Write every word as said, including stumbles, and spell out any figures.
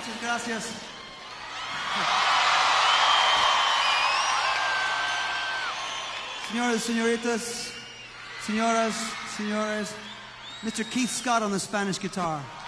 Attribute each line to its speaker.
Speaker 1: Muchas gracias. Señores, señoritas, señoras, señores, Mister Keith Scott on the Spanish guitar.